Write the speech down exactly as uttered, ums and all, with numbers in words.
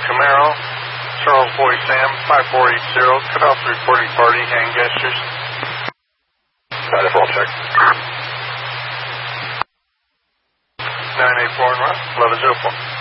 Camaro, Charles Boy Sam, five four eight zero, cut off the reporting party, hand gestures. Got it, roll check. nine eight four and run, eleven zero four.